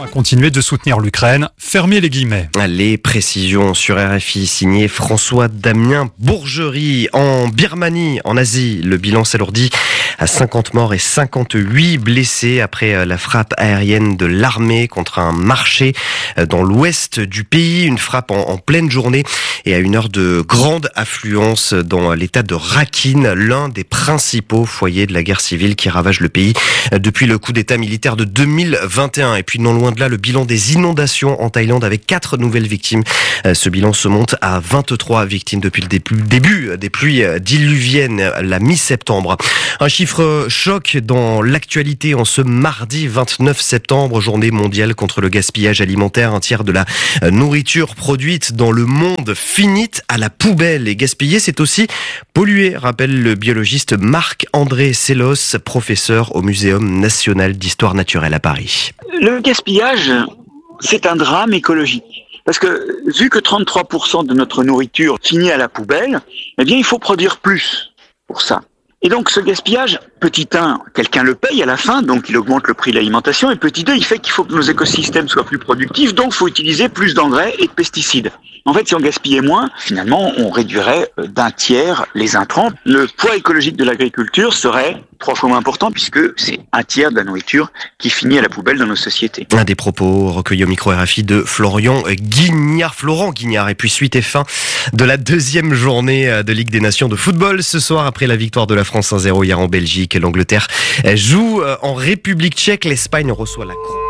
continuer de soutenir l'Ukraine. Fermez les guillemets. Les précisions sur RFI signé François Damien Bourgerie. En Birmanie, en Asie, le bilan s'alourdit à 50 morts et 58 blessés après la frappe aérienne de l'armée contre un marché dans l'ouest du pays. Une frappe en pleine journée et à une heure de grande affluence dans l'état de Rakhine, l'un des principaux foyers de la guerre civile qui ravage le pays depuis le coup d'état militaire de 2021. Et puis non loin de là, le bilan des inondations en Thaïlande avec 4 nouvelles victimes. Ce bilan se monte à 23 victimes depuis le début des pluies diluviennes la mi-septembre. Un chiffre choc dans l'actualité en ce mardi 29 septembre, journée mondiale contre le gaspillage alimentaire. Un tiers de la nourriture produite dans le monde finit à la poubelle. Et gaspiller, c'est aussi polluer, rappelle le biologiste Marc-André Sellos, professeur au Muséum national d'histoire naturelle à Paris. Le gaspillage, c'est un drame écologique. Parce que vu que 33% de notre nourriture finit à la poubelle, eh bien il faut produire plus pour ça. Et donc ce gaspillage, petit 1, quelqu'un le paye à la fin, donc il augmente le prix de l'alimentation, et petit 2, il fait qu'il faut que nos écosystèmes soient plus productifs, donc il faut utiliser plus d'engrais et de pesticides. En fait, si on gaspillait moins, finalement, on réduirait d'un tiers les intrants. Le poids écologique de l'agriculture serait 3 fois moins important puisque c'est un tiers de la nourriture qui finit à la poubelle dans nos sociétés. Un des propos recueillis au micro RFI de Florent Guignard. Et puis suite et fin de la deuxième journée de Ligue des Nations de football. Ce soir, après la victoire de la France 1-0 hier en Belgique, l'Angleterre joue en République tchèque. L'Espagne reçoit la Croatie.